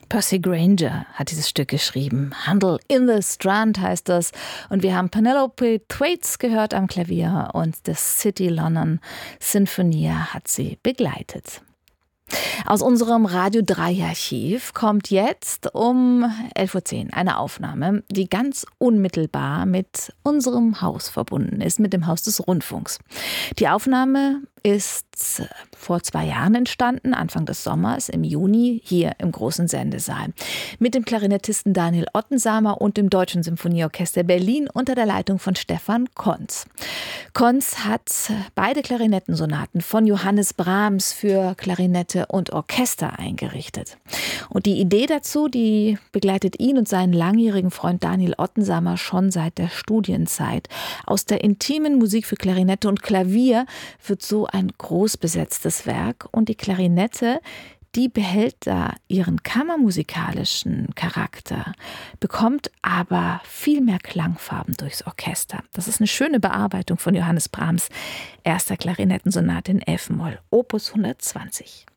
Percy Grainger hat dieses Stück geschrieben. Handel in the Strand heißt das. Und wir haben Penelope Thwaites gehört am Klavier und das City London Sinfonia hat sie begleitet. Aus unserem Radio 3 Archiv kommt jetzt um 11:10 Uhr eine Aufnahme, die ganz unmittelbar mit unserem Haus verbunden ist, mit dem Haus des Rundfunks. Die Aufnahme ist vor 2 Jahren entstanden, Anfang des Sommers, im Juni, hier im großen Sendesaal. Mit dem Klarinettisten Daniel Ottensamer und dem Deutschen Symphonieorchester Berlin unter der Leitung von Stefan Konz. Konz hat beide Klarinettensonaten von Johannes Brahms für Klarinette und Orchester eingerichtet. Und die Idee dazu, die begleitet ihn und seinen langjährigen Freund Daniel Ottensamer schon seit der Studienzeit. Aus der intimen Musik für Klarinette und Klavier wird so ein groß besetztes Werk und die Klarinette, die behält da ihren kammermusikalischen Charakter, bekommt aber viel mehr Klangfarben durchs Orchester. Das ist eine schöne Bearbeitung von Johannes Brahms' erster Klarinettensonate in F-Moll, Opus 120.